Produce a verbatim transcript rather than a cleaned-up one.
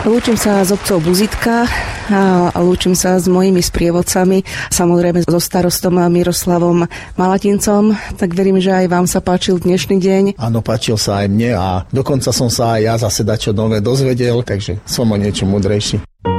Lúčim sa s obcov Buzitka a lúčim sa s mojimi sprievodcami, samozrejme so starostom Miroslavom Malatincom. Tak verím, že aj vám sa páčil dnešný deň. Áno, páčil sa aj mne a dokonca som sa aj ja zase dačo nové dozvedel, takže som o niečo múdrejší.